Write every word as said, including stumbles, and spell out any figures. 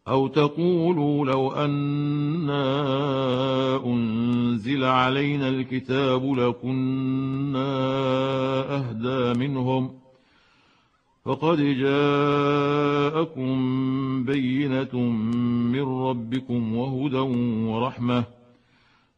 أو تقولوا لو أنا أنزل علينا الكتاب لكنا أهدى منهم فقد جاءكم بينة من ربكم وهدى ورحمة